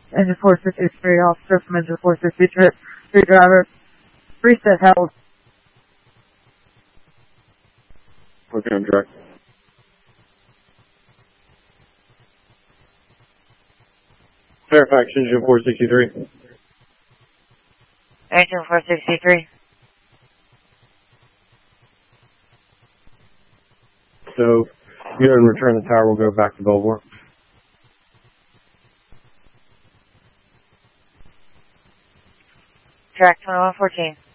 Engine 463, officer from engine 463, three driver, reset held. Okay, I'm direct. Fairfax, engine 463. Engine 463. So, go ahead and return the tower. We'll go back to Belvoir. Track 2114.